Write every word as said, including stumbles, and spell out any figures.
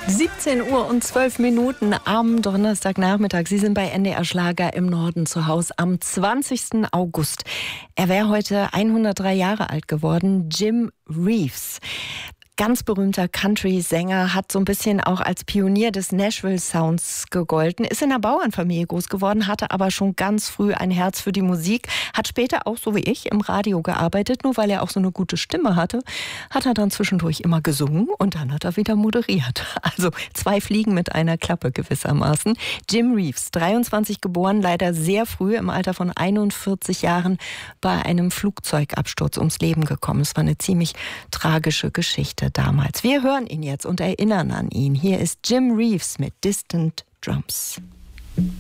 siebzehn Uhr und zwölf Minuten am Donnerstagnachmittag. Sie sind bei N D R Schlager im Norden zu Hause am zwanzigsten August. Er wäre heute hundertdrei Jahre alt geworden. Jim Reeves. Ganz berühmter Country-Sänger, hat so ein bisschen auch als Pionier des Nashville-Sounds gegolten, ist in einer Bauernfamilie groß geworden, hatte aber schon ganz früh ein Herz für die Musik, hat später auch, so wie ich, im Radio gearbeitet, nur weil er auch so eine gute Stimme hatte, hat er dann zwischendurch immer gesungen und dann hat er wieder moderiert. Also zwei Fliegen mit einer Klappe gewissermaßen. Jim Reeves, dreiundzwanzig geboren, leider sehr früh, im Alter von einundvierzig Jahren, bei einem Flugzeugabsturz ums Leben gekommen. Es war eine ziemlich tragische Geschichte damals. Wir hören ihn jetzt und erinnern an ihn. Hier ist Jim Reeves mit Distant Drums.